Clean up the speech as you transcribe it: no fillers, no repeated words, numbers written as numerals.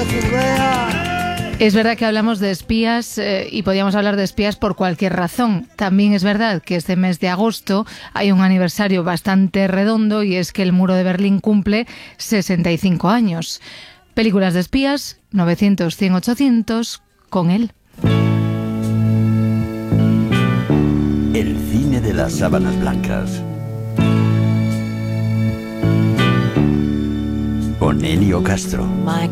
Es verdad que hablamos de espías y podíamos hablar de espías por cualquier razón. También es verdad que este mes de agosto hay un aniversario bastante redondo y es que el muro de Berlín cumple 65 años. Películas de espías, 900, 100, 800, con él. El cine de las sábanas blancas. Con Elio Castro. My